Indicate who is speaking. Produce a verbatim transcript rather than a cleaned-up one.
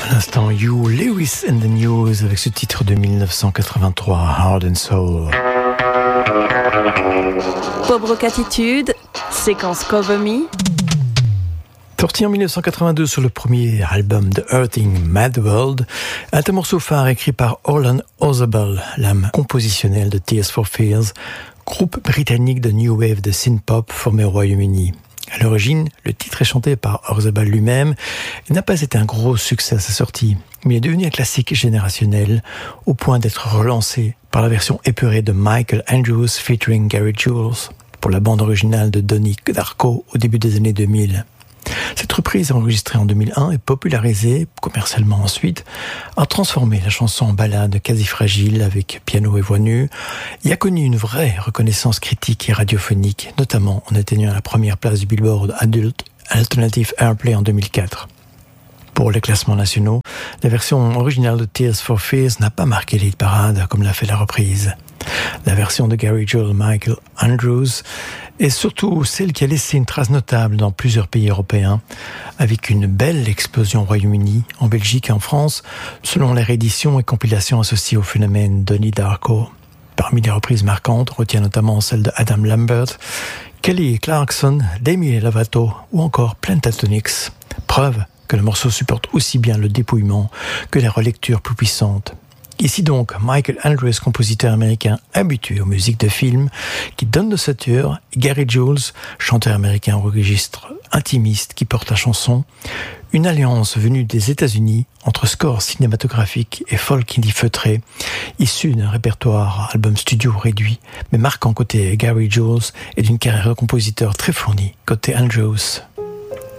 Speaker 1: À l'instant, Hugh Lewis and the News avec ce titre de dix-neuf cent quatre-vingt-trois, Heart and Soul.
Speaker 2: Bob Rock Attitude, séquence Cover Me.
Speaker 1: Sorti en dix-neuf cent quatre-vingt-deux sur le premier album The Hurting Mad World, un morceau phare écrit par Orland Orzabal, l'âme compositionnelle de Tears for Fears, groupe britannique de New Wave de synth-pop formé au Royaume-Uni. À l'origine, le titre est chanté par Orzabal lui-même et n'a pas été un gros succès à sa sortie, mais est devenu un classique générationnel au point d'être relancé par la version épurée de Michael Andrews featuring Gary Jules pour la bande originale de Donnie Darko au début des années deux mille. Cette reprise enregistrée en deux mille un et popularisée commercialement ensuite a transformé la chanson en ballade quasi fragile avec piano et voix nue et a connu une vraie reconnaissance critique et radiophonique, notamment en atteignant la première place du Billboard Adult Alternative Airplay en deux mille quatre. Pour les classements nationaux, la version originale de Tears for Fears n'a pas marqué les parades comme l'a fait la reprise. La version de Gary Jules Michael Andrews est surtout celle qui a laissé une trace notable dans plusieurs pays européens, avec une belle explosion au Royaume-Uni, en Belgique et en France, selon les rééditions et compilations associées au phénomène Donnie Darko. Parmi les reprises marquantes, on retient notamment celle de Adam Lambert, Kelly Clarkson, Demi Lovato ou encore Pentatonix. Preuve que le morceau supporte aussi bien le dépouillement que les relectures plus puissantes. Ici donc, Michael Andrews, compositeur américain habitué aux musiques de films, qui donne d'ossature, et Gary Jules, chanteur américain au registre intimiste qui porte la chanson, une alliance venue des États-Unis entre score cinématographique et folk indie feutré, issue d'un répertoire album studio réduit, mais marquant côté Gary Jules et d'une carrière de compositeur très fournie côté Andrews.